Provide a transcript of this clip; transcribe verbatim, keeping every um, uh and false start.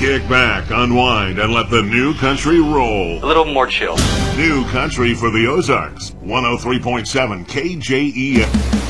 Kick back, unwind, and let the new country roll. A little more chill. New country for the Ozarks. one oh three point seven K J E F.